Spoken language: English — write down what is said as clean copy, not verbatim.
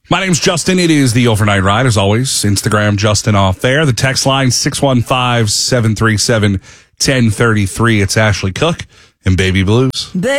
My name's Justin. It is the Overnight Ride. As always, Instagram Justin Off There. The text line 615-737-1033. It's Ashley Cook and Baby Blues.